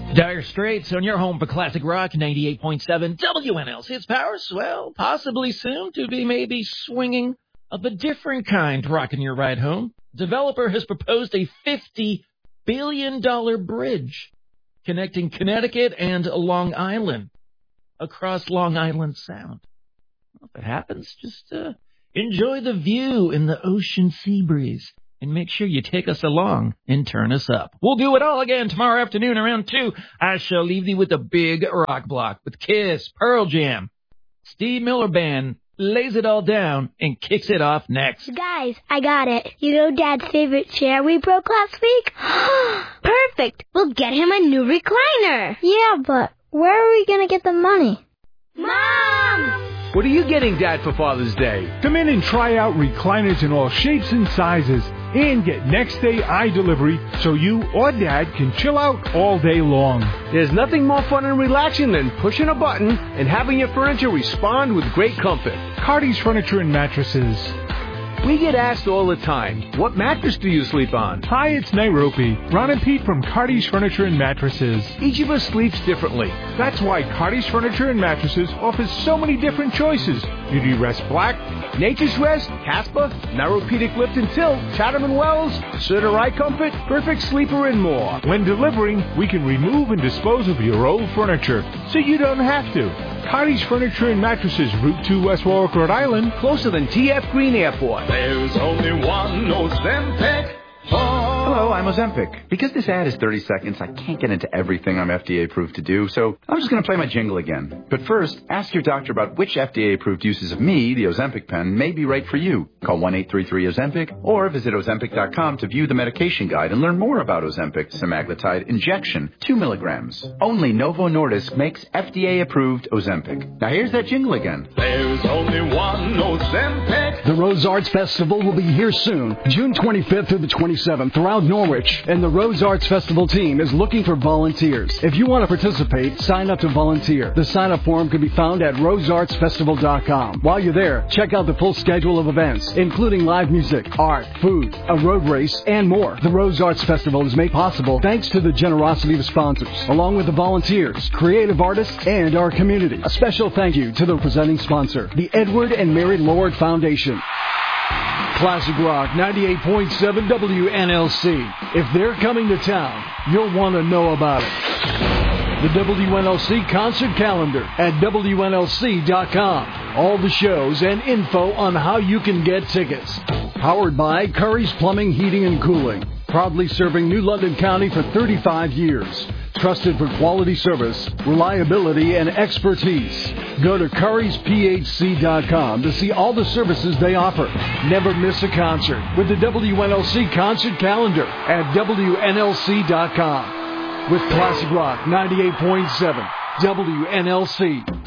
Dire Straits on your home for classic rock, 98.7 WNLC. Its powers, well, possibly soon to be maybe swinging of a different kind rocking your ride home. Developer has proposed a $50 billion bridge connecting Connecticut and Long Island across Long Island Sound. Well, if it happens, just enjoy the view in the ocean sea breeze. And make sure you take us along and turn us up. We'll do it all again tomorrow afternoon around 2. I shall leave thee with a big rock block with Kiss, Pearl Jam. Steve Miller Band lays it all down and kicks it off next. Guys, I got it. You know Dad's favorite chair we broke last week? Perfect. We'll get him a new recliner. Yeah, but where are we going to get the money? Mom! What are you getting, Dad, for Father's Day? Come in and try out recliners in all shapes and sizes and get next-day eye delivery so you or Dad can chill out all day long. There's nothing more fun and relaxing than pushing a button and having your furniture respond with great comfort. Cardi's Furniture and Mattresses. We get asked all the time, what mattress do you sleep on? Hi, it's Nairobi. Ron and Pete from Cardi's Furniture and Mattresses. Each of us sleeps differently. That's why Cardi's Furniture and Mattresses offers so many different choices. Beauty Rest Black, Nature's Rest, Casper, Neuropedic Lift and Tilt, Chatham & Wells, Serta Eye Comfort, Perfect Sleeper, and more. When delivering, we can remove and dispose of your old furniture, so you don't have to. Cardi's Furniture and Mattresses, Route 2, West Warwick, Rhode Island. Closer than TF Green Airport. There's only one Ozempic. Hello, I'm Ozempic. Because this ad is 30 seconds, I can't get into everything I'm FDA approved to do, so I'm just going to play my jingle again. But first, ask your doctor about which FDA approved uses of me, the Ozempic pen, may be right for you. Call 1-833-OZEMPIC or visit Ozempic.com to view the medication guide and learn more about Ozempic semaglutide injection, 2 milligrams. Only Novo Nordisk makes FDA approved Ozempic. Now here's that jingle again. There's only one Ozempic. The Rose Arts Festival will be here soon, June 25th through the 27th throughout Norwich, and the Rose Arts Festival team is looking for volunteers. If you want to participate, sign up to volunteer. The sign-up form can be found at roseartsfestival.com. While you're there, check out the full schedule of events, including live music, art, food, a road race, and more. The Rose Arts Festival is made possible thanks to the generosity of sponsors, along with the volunteers, creative artists, and our community. A special thank you to the presenting sponsor, the Edward and Mary Lord Foundation. Classic Rock 98.7 WNLC. If they're coming to town, you'll want to know about it. The WNLC concert calendar at WNLC.com. All the shows and info on how you can get tickets. Powered by Curry's Plumbing, Heating, and Cooling. Proudly serving New London County for 35 years. Trusted for quality service, reliability, and expertise. Go to currysphc.com to see all the services they offer. Never miss a concert with the WNLC concert calendar at WNLC.com. With Classic Rock 98.7 WNLC.